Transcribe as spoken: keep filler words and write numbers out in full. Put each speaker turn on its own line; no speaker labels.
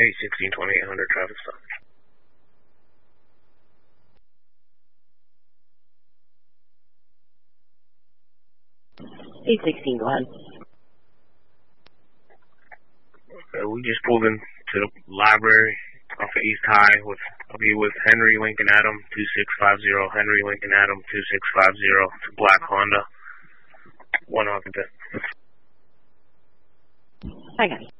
eight sixteen, twenty-eight hundred traffic stop.
eight sixteen, go ahead.
Okay, we just pulled into the library off of East High with, I'll be with Henry Lincoln Adam, two six five zero, Henry Lincoln Adam, two six five zero. It's a black Honda. One occupant.
I got it.